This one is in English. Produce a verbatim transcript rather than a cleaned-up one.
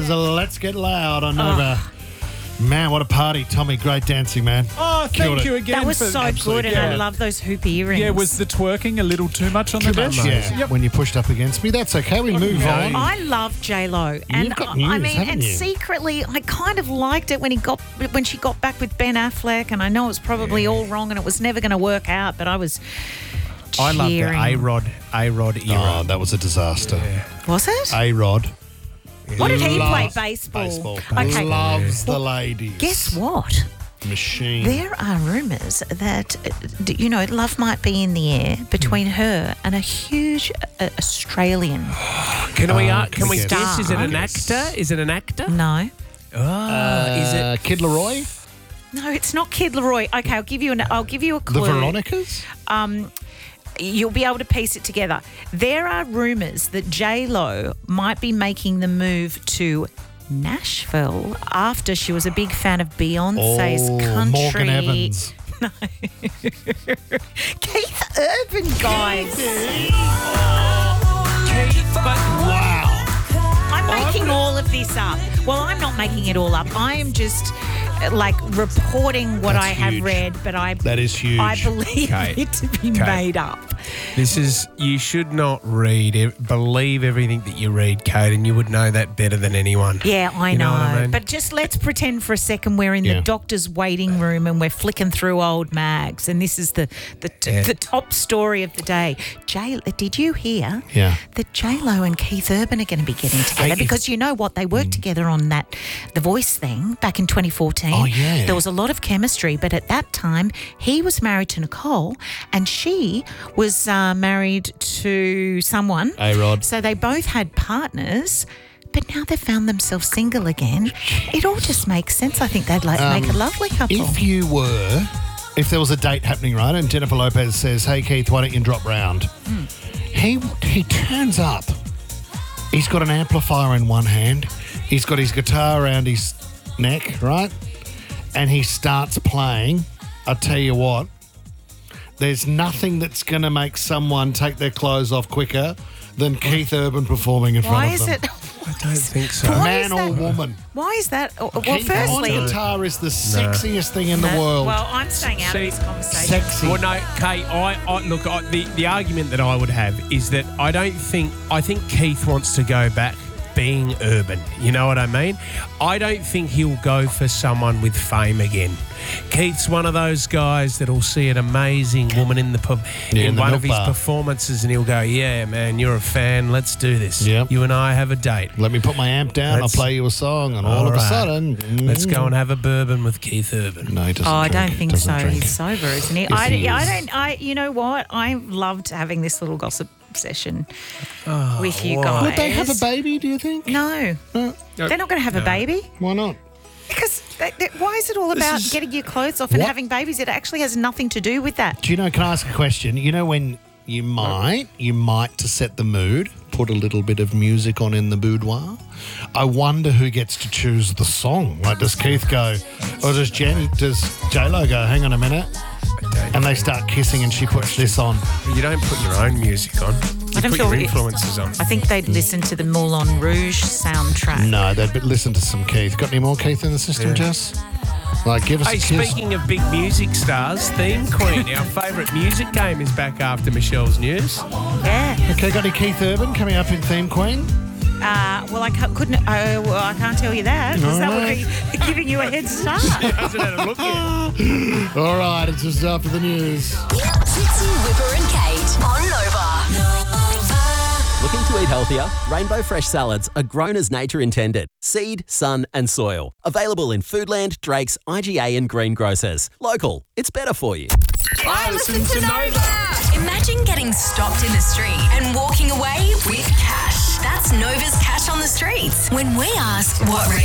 is a Let's Get Loud on Nova. Oh. Man, what a party. Tommy, great dancing, man. Oh, thank you again. That was for so good, and yeah. I love those hoop earrings. Yeah, was the twerking a little too much on the bench? Yeah, yep. When you pushed up against me. That's okay, we move no. on. I love J-Lo. And You've got news, I mean, haven't and you? secretly, I kind of liked it when he got when she got back with Ben Affleck, and I know it was probably yeah. all wrong and it was never going to work out, but I was cheering. I love the A-Rod, A-Rod era. Oh, that was a disaster. Yeah. Was it? A-Rod. What did he Loves play? Baseball. Baseball. Okay. Loves the ladies. Guess what? Machine. There are rumours that, you know, love might be in the air between her and a huge uh, Australian. Can we, uh, Oh, can we star. guess? Is it an actor? Is it an actor? No. Oh, uh, is it Kid Leroy? No, it's not Kid Leroy. Okay, I'll give you an. I'll give you a clue. The Veronicas? Um, you'll be able to piece it together. There are rumours that J-Lo might be making the move to Nashville after she was a big fan of Beyonce's oh, country. Morgan Evans. No. Keith Urban, guys. Keith, but wow. I'm making all of this up. Well, I'm not making it all up. I am just uh, like reporting what That's I have huge. read, but I That is huge. I believe Okay. it to be Okay. made up. This is, you should not read, ev- believe everything that you read, Kate, and you would know that better than anyone. Yeah, I You know. know what I mean? But just let's pretend for a second we're in Yeah. the doctor's waiting room and we're flicking through old mags, and this is the the, Yeah. the top story of the day. J, did you hear Yeah. that J-Lo and Keith Urban are going to be getting together? Hey, because you know what? They worked together on that The Voice thing back in twenty fourteen. Oh, yeah. There was a lot of chemistry, but at that time, he was married to Nicole and she was uh, married to someone. A-Rod. So they both had partners, but now they've found themselves single again. It all just makes sense. I think they'd like Um, make a lovely couple. If you were, if there was a date happening, right, and Jennifer Lopez says, hey, Keith, why don't you drop round? Mm. He, he turns up. He's got an amplifier in one hand. He's got his guitar around his neck, right? And he starts playing. I'll tell you what, there's nothing that's going to make someone take their clothes off quicker than Keith Urban performing in front Why of is them. it? I don't think so. Why Man is or that? woman. Why is that? Oh, Well, Keith firstly, on guitar is the sexiest thing in the No. world. Well, I'm staying out See, of this conversation. Sexy. Well, no, Kate, I, I look, I, the, the argument that I would have is that I don't think, I think Keith wants to go back being urban. You know what I mean? I don't think he'll go for someone with fame again. Keith's one of those guys that'll see an amazing woman in the pub Yeah, in in the one milk of his bar. performances, and he'll go, "Yeah, man, you're a fan. Let's do this. Yep. You and I have a date. Let me put my amp down, Let's- I'll play you a song, and all, All of a right. sudden... mm, Let's go and have a bourbon with Keith Urban." No, he doesn't Oh, I drink. don't think Doesn't so. drink. He's sober, isn't he? Yes, I, he I is. don't. I. You know what? I loved having this little gossip session Oh, with you why? guys. Would they have a baby, do you think? No, No. they're not going to have a baby Why not? because they, they, why is it all about is- getting your clothes off and What? having babies? It actually has nothing to do with that. Do you know, can I ask a question? You know when you might, you might, to set the mood, put a little bit of music on in the boudoir? I wonder who gets to choose the song. Like, does Keith go, or does Jen, does J-Lo go, hang on a minute? And they start kissing and she puts this on. You don't put your own music on. You don't put feel your it- influences on. I think they'd listen to the Moulin Rouge soundtrack. No, they'd be- listen to some Keith. Got any more Keith in the system, Yeah. Jess? Like, give us Hey, a kiss. speaking of big music stars, Theme Queen, our favourite music game, is back after Michelle's news. Yeah. Okay, got any Keith Urban coming up in Theme Queen? Uh, well, I can't, couldn't. Uh, well, I can't tell you that because that would be giving you a head start. Hasn't had a look yet. All right, it's just after the news. Trixie, Whipper and Kate on Nova. Looking to eat healthier? Rainbow Fresh salads are grown as nature intended. Seed, sun and soil. Available in Foodland, Drake's, I G A and greengrocers. Local. It's better for you. I listen to Nova. Imagine getting stopped in the street and walking away with cash. That's Nova's Cash on the Streets. When we ask what